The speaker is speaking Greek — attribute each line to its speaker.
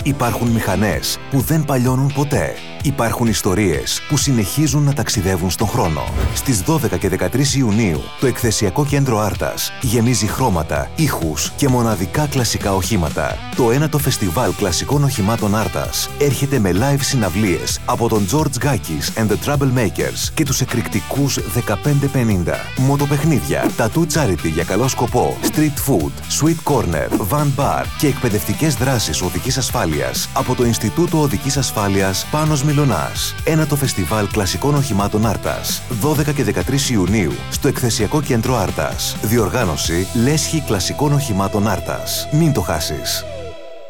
Speaker 1: Υπάρχουν μηχανές που δεν παλιώνουν ποτέ. Υπάρχουν ιστορίες που συνεχίζουν να ταξιδεύουν στον χρόνο. Στις 12 και 13 Ιουνίου, το Εκθεσιακό Κέντρο Άρτας γεμίζει χρώματα, ήχους και μοναδικά κλασικά οχήματα. Το ένατο φεστιβάλ κλασικών οχημάτων Άρτας έρχεται με live συναυλίες από τον George Gakis and the Troublemakers και τους εκρηκτικούς 1550. Μοτοπαιχνίδια, tattoo charity για καλό σκοπό, street food, sweet corner, van bar και εκπαιδευτικές δράσεις οδικής ασφάλειας από το Ινστιτούτο Οδικής Ασφάλειας Πάνος Μιλωνάς. Ένατο φεστιβάλ κλασικών οχημάτων Άρτας. 12 και 13 Ιουνίου στο Εκθεσιακό Κέντρο Άρτας. Διοργάνωση Λέσχη Κλασικών Οχημάτων Άρτας. Μην το χάσεις.